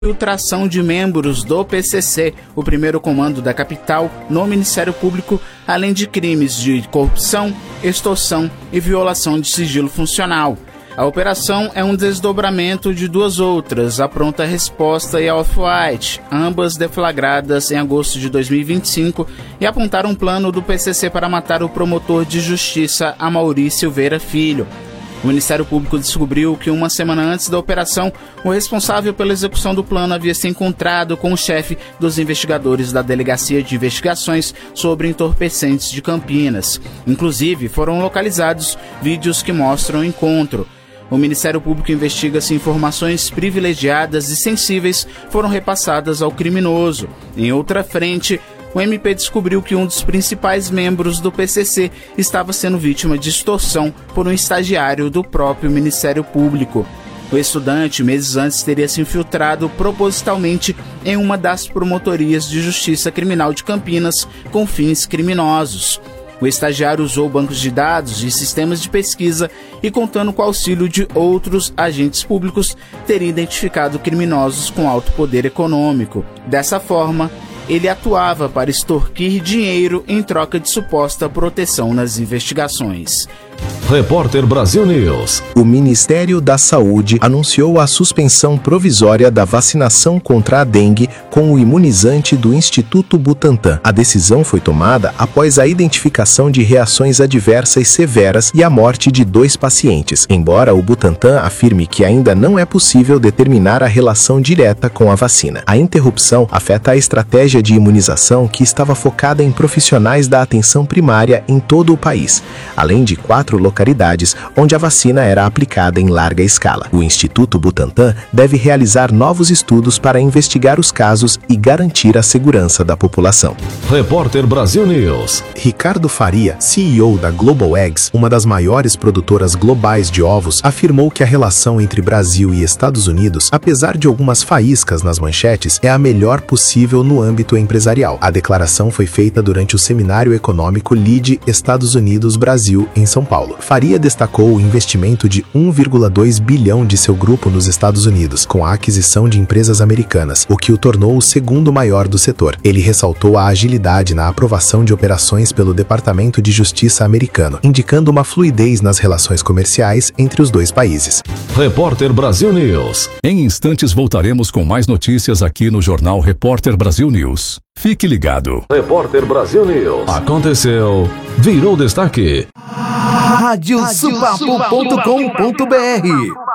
infiltração de membros do PCC, o primeiro comando da capital, no Ministério Público, além de crimes de corrupção, extorsão e violação de sigilo funcional. A operação é um desdobramento de duas outras, a Pronta Resposta e a Off-White, ambas deflagradas em agosto de 2025 e apontaram um plano do PCC para matar o promotor de justiça Amaury Silveira Filho. O Ministério Público descobriu que uma semana antes da operação, o responsável pela execução do plano havia se encontrado com o chefe dos investigadores da Delegacia de Investigações sobre Entorpecentes de Campinas. Inclusive, foram localizados vídeos que mostram o encontro. O Ministério Público investiga se informações privilegiadas e sensíveis foram repassadas ao criminoso. Em outra frente, o MP descobriu que um dos principais membros do PCC estava sendo vítima de extorsão por um estagiário do próprio Ministério Público. O estudante, meses antes, teria se infiltrado propositalmente em uma das promotorias de justiça criminal de Campinas com fins criminosos. O estagiário usou bancos de dados e sistemas de pesquisa e, contando com o auxílio de outros agentes públicos, teria identificado criminosos com alto poder econômico. Dessa forma, ele atuava para extorquir dinheiro em troca de suposta proteção nas investigações. Repórter Brasil News. O Ministério da Saúde anunciou a suspensão provisória da vacinação contra a dengue com o imunizante do Instituto Butantan. A decisão foi tomada após a identificação de reações adversas severas e a morte de 2 pacientes, embora o Butantan afirme que ainda não é possível determinar a relação direta com a vacina. A interrupção afeta a estratégia de imunização que estava focada em profissionais da atenção primária em todo o país, além de 4 localidades onde a vacina era aplicada em larga escala. O Instituto Butantan deve realizar novos estudos para investigar os casos e garantir a segurança da população. Repórter Brasil News. Ricardo Faria, CEO da Global Eggs, uma das maiores produtoras globais de ovos, afirmou que a relação entre Brasil e Estados Unidos, apesar de algumas faíscas nas manchetes, é a melhor possível no âmbito empresarial. A declaração foi feita durante o Seminário Econômico LIDE Estados Unidos-Brasil em São Paulo. Faria destacou o investimento de 1,2 bilhão de seu grupo nos Estados Unidos, com a aquisição de empresas americanas, o que o tornou o segundo maior do setor. Ele ressaltou a agilidade na aprovação de operações pelo Departamento de Justiça americano, indicando uma fluidez nas relações comerciais entre os dois países. Repórter Brasil News. Em instantes voltaremos com mais notícias aqui no Jornal Repórter Brasil News. Fique ligado. Repórter Brasil News. Aconteceu, virou destaque. Radiosupapo.com.br